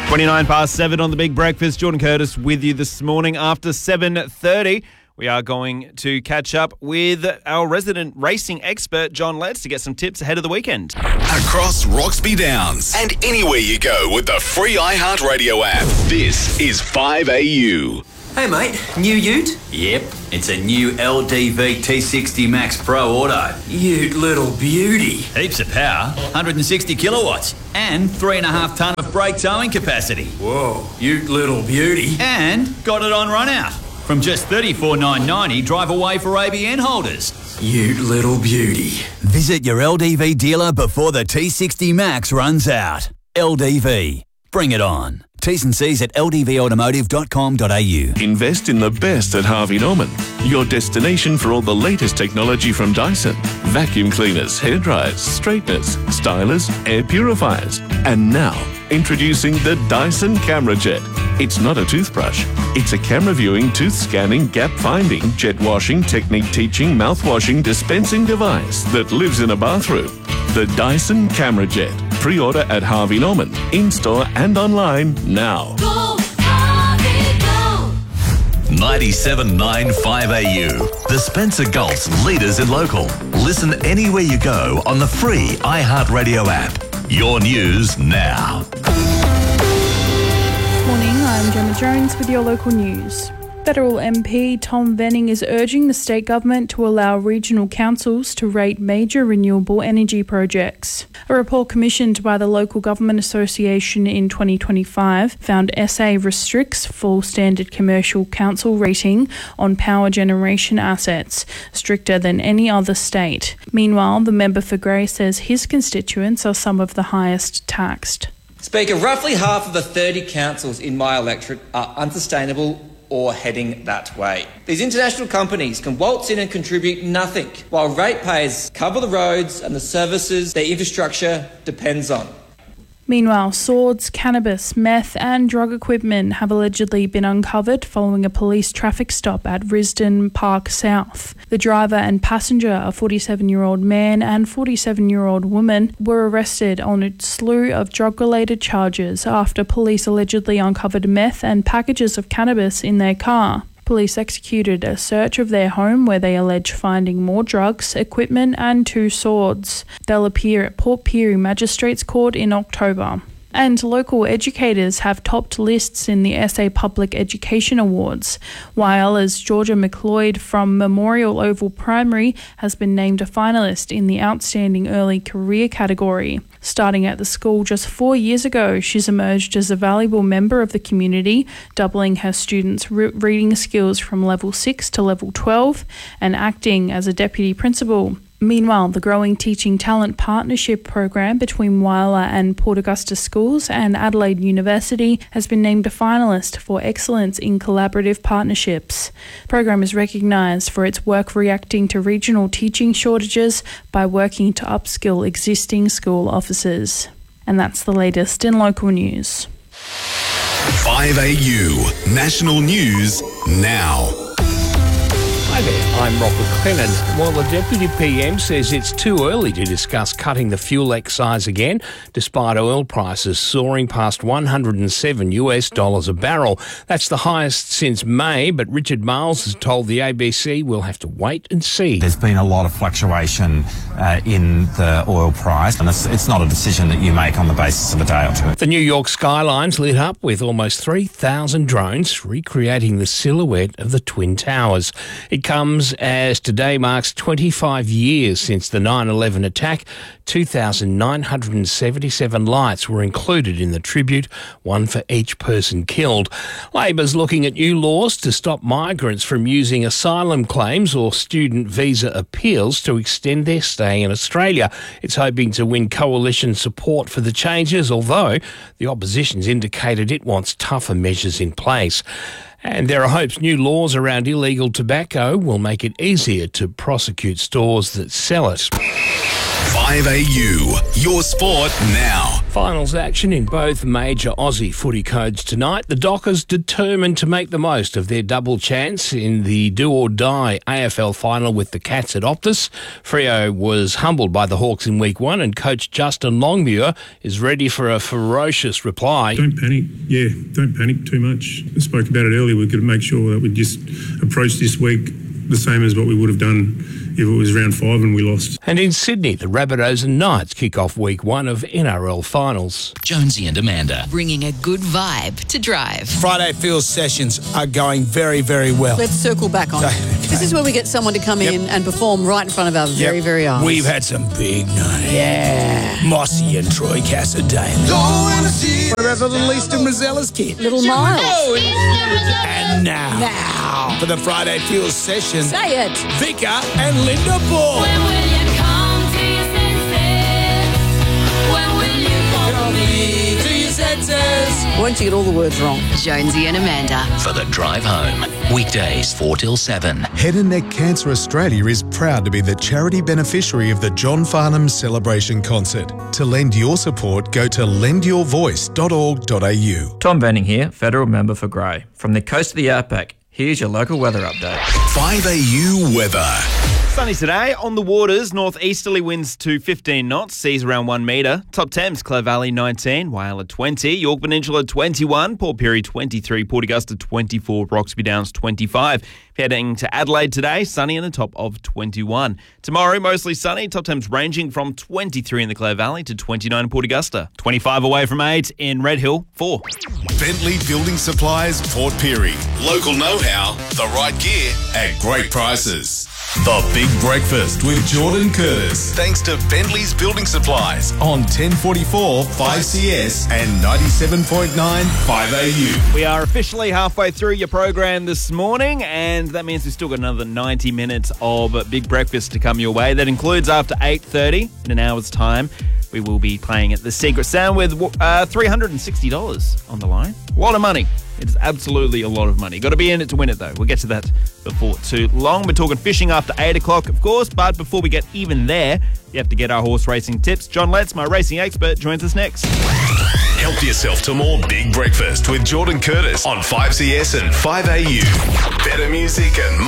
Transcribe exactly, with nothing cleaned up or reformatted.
twenty-nine past seven on The Big Breakfast. Jordan Curtis with you this morning. After seven thirty, we are going to catch up with our resident racing expert, John Letts, to get some tips ahead of the weekend. Across Roxby Downs and anywhere you go with the free iHeartRadio app. This is five A U. Hey mate, new ute? Yep, it's a new L D V T sixty Max Pro Auto. Ute little beauty. Heaps of power, one hundred sixty kilowatts, and three and a half tonne of brake towing capacity. Whoa, ute little beauty. And got it on run out. From just thirty-four thousand nine hundred ninety dollars, drive away for A B N holders. Ute little beauty. Visit your L D V dealer before the T sixty Max runs out. L D V. Bring it on. T's and C's at l d v automotive dot com dot a u. Invest in the best at Harvey Norman, your destination for all the latest technology from Dyson. Vacuum cleaners, hairdryers, straighteners, stylers, air purifiers. And now, introducing the Dyson Camera Jet. It's not a toothbrush. It's a camera viewing, tooth scanning, gap finding, jet washing, technique teaching, mouth washing, dispensing device that lives in a bathroom. The Dyson Camera Jet. Pre-order at Harvey Norman, in-store and online now. Go, Harvey, go! ninety-seven point nine five A U. The Spencer Gulf's leaders in local. Listen anywhere you go on the free iHeartRadio app. Your news now. Morning, I'm Gemma Jones with your local news. Federal M P Tom Venning is urging the state government to allow regional councils to rate major renewable energy projects. A report commissioned by the Local Government Association in twenty twenty-five found S A restricts full standard commercial council rating on power generation assets, stricter than any other state. Meanwhile, the member for Grey says his constituents are some of the highest taxed. Speaker, roughly half of the thirty councils in my electorate are unsustainable or heading that way. These international companies can waltz in and contribute nothing, while ratepayers cover the roads and the services their infrastructure depends on. Meanwhile, swords, cannabis, meth and drug equipment have allegedly been uncovered following a police traffic stop at Risdon Park South. The driver and passenger, a forty-seven-year-old man and forty-seven-year-old woman, were arrested on a slew of drug-related charges after police allegedly uncovered meth and packages of cannabis in their car. Police executed a search of their home where they allege finding more drugs, equipment and two swords. They'll appear at Port Pirie Magistrates Court in October. And local educators have topped lists in the S A Public Education Awards, while as Georgia McLeod from Memorial Oval Primary has been named a finalist in the Outstanding Early Career category. Starting at the school just four years ago, she's emerged as a valuable member of the community, doubling her students' re- reading skills from level six to level twelve and acting as a deputy principal. Meanwhile, the growing Teaching Talent Partnership program between Whyalla and Port Augusta Schools and Adelaide University has been named a finalist for excellence in collaborative partnerships. The program is recognised for its work reacting to regional teaching shortages by working to upskill existing school officers. And that's the latest in local news. five A U. National News now. Hi there, I'm Rob McLennan. Well, the Deputy P M says it's too early to discuss cutting the fuel excise again, despite oil prices soaring past one hundred seven US dollars a barrel. That's the highest since May, but Richard Miles has told the A B C we'll have to wait and see. There's been a lot of fluctuation uh, in the oil price, and it's, it's not a decision that you make on the basis of a day or two. The New York skyline's lit up with almost three thousand drones recreating the silhouette of the Twin Towers. It comes as today marks twenty-five years since the nine eleven attack. two thousand nine hundred seventy-seven lights were included in the tribute, one for each person killed. Labor's looking at new laws to stop migrants from using asylum claims or student visa appeals to extend their stay in Australia. It's hoping to win coalition support for the changes, although the opposition's indicated it wants tougher measures in place. And there are hopes new laws around illegal tobacco will make it easier to prosecute stores that sell it. five five A U, your sport now. Finals action in both major Aussie footy codes tonight. The Dockers determined to make the most of their double chance in the do-or-die A F L final with the Cats at Optus. Freo was humbled by the Hawks in week one, and coach Justin Longmuir is ready for a ferocious reply. Don't panic. Yeah, don't panic too much. I spoke about it earlier. We've got to make sure that we just approach this week the same as what we would have done if it was round five and we lost. And in Sydney, the Rabbitohs and Knights kick off week one of N R L finals. Jonesy and Amanda. Bringing a good vibe to drive. Friday Fields sessions are going very, very well. Let's circle back on. Okay. This is where we get someone to come Yep. in and perform right in front of our very, Yep. very eyes. We've had some big nights. Yeah. Mossy and Troy Casadale. What about the little Eastern Rosellas kid? Little Miles. And now, now, for the Friday Fields session, Say it. Vika and Linda Ball. When will you come to your senses? When will you come to me? To your senses. Won't you get all the words wrong? Jonesy and Amanda. For the drive home. Weekdays four till seven. Head and Neck Cancer Australia is proud to be the charity beneficiary of the John Farnham Celebration Concert. To lend your support, go to lend your voice dot org dot a u. Tom Banning here, Federal Member for Grey. From the coast of the outback, here's your local weather update. five A U weather. Sunny today. On the waters, northeasterly winds to fifteen knots, seas around one metre. Top temps, Clare Valley nineteen, Whyalla twenty, York Peninsula twenty-one, Port Pirie twenty-three, Port Augusta twenty-four, Roxby Downs twenty-five. Heading to Adelaide today, sunny and a top of twenty-one. Tomorrow, mostly sunny, top temps ranging from twenty-three in the Clare Valley to twenty-nine in Port Augusta. twenty-five away from eight in Red Hill, four. Bentley Building Supplies, Port Pirie. Local know-how, the right gear at great prices. The Big Breakfast with Jordan Curtis. Thanks to Bentley's Building Supplies on ten forty-four five C S and ninety-seven point nine five A U. We are officially halfway through your program this morning, and that means we've still got another ninety minutes of Big Breakfast to come your way. That includes after eight thirty, in an hour's time, we will be playing at the Secret Sound with uh, three hundred sixty dollars on the line. A lot of money. It's absolutely a lot of money. Got to be in it to win it, though. We'll get to that before too long. We're talking fishing after eight o'clock, of course, but before we get even there, you have to get our horse racing tips. John Letts, my racing expert, joins us next. Help yourself to more Big Breakfast with Jordan Curtis on five C S and five A U. Better music and more.